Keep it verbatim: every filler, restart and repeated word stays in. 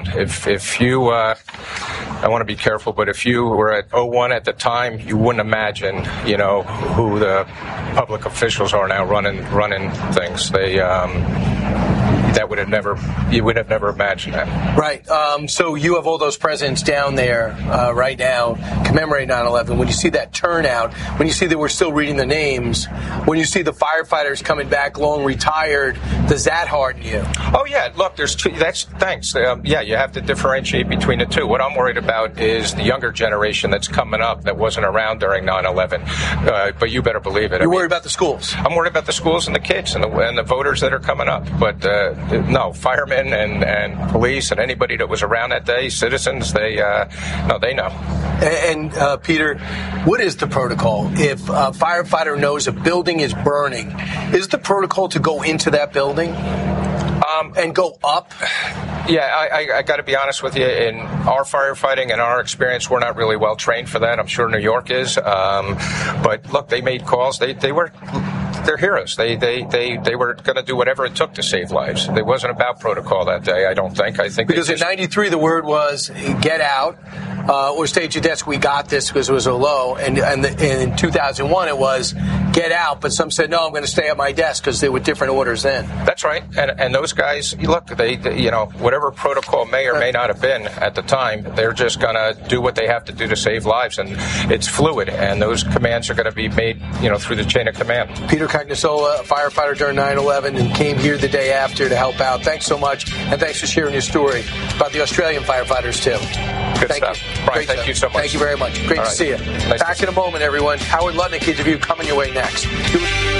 around. If if you, uh, I want to be careful, but if you were at oh one at the time, you wouldn't imagine, you know, who the public officials are now running running things. They. Um, That would have never, you would have never imagined that. Right. Um, so you have all those presidents down there uh, right now commemorating nine eleven. When you see that turnout, when you see that we're still reading the names, when you see the firefighters coming back long retired, does that harden you? Oh, yeah. Look, there's two. That's thanks. Um, yeah, you have to differentiate between the two. What I'm worried about is the younger generation that's coming up that wasn't around during nine eleven. Uh, but you better believe it. You're I mean, worried about the schools? I'm worried about the schools and the kids and the, and the voters that are coming up. But uh, no, firemen and, and police and anybody that was around that day, citizens, they uh, no, they know. And, uh, Peter, what is the protocol? If a firefighter knows a building is burning, is the protocol to go into that building um, and go up? Yeah, I, I, I got to be honest with you. In our firefighting and our experience, we're not really well trained for that. I'm sure New York is. Um, but look, they made calls. They they were. They're heroes. They they they, they were going to do whatever it took to save lives. It wasn't about protocol that day, I don't think. I think because just, in ninety-three the word was get out uh, or stay at your desk. We got this because it was a low. And and, the, and in two thousand one it was get out. But some said no, I'm going to stay at my desk because there were different orders then. That's right. And and those guys, look, they, they you know whatever protocol may or may not have been at the time, they're just going to do what they have to do to save lives. And it's fluid. And those commands are going to be made, you know, through the chain of command. Peter Cognosola, a firefighter during nine eleven, and came here the day after to help out. Thanks so much, and thanks for sharing your story about the Australian firefighters, too. Good thank stuff. You. Brian, Great thank stuff. you so much. Thank you very much. Great All to right. see you. Nice Back in a moment, everyone. Howard Lutnick interview coming your way next.